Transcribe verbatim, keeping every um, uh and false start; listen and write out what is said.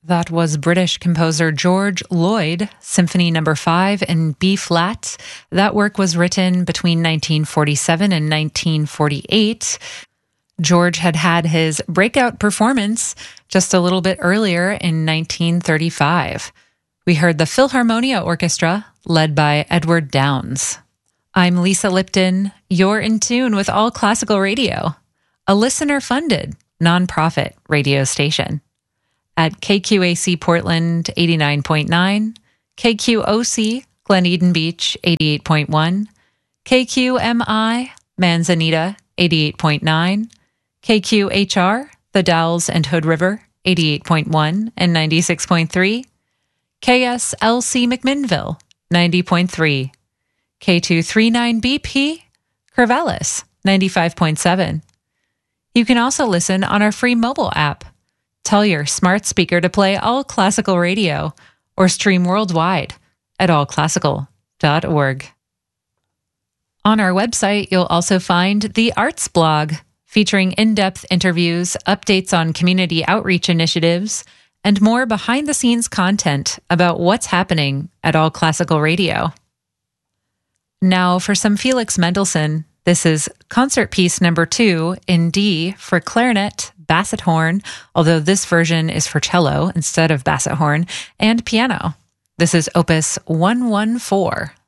That was British composer George Lloyd, Symphony Number five in B flat. That work was written between nineteen forty-seven and nineteen forty-eight. George had had his breakout performance just a little bit earlier in nineteen thirty-five. We heard the Philharmonia Orchestra, led by Edward Downes. I'm Lisa Lipton. You're in tune with All Classical Radio, a listener-funded, nonprofit radio station. At K Q A C Portland eighty-nine point nine, K Q O C Glen Eden Beach eighty-eight point one, K Q M I Manzanita eighty-eight point nine, K Q H R The Dalles and Hood River eighty-eight point one and ninety-six point three, K S L C McMinnville ninety point three, K two thirty-nine B P Corvallis ninety-five point seven. You can also listen on our free mobile app. Tell your smart speaker to play All Classical Radio or stream worldwide at all classical dot org. On our website, you'll also find the Arts blog, featuring in-depth interviews, updates on community outreach initiatives, and more behind-the-scenes content about what's happening at All Classical Radio. Now for some Felix Mendelssohn. This is concert piece number two in D for clarinet, basset horn, although this version is for cello instead of basset horn, and piano. This is Opus one one four.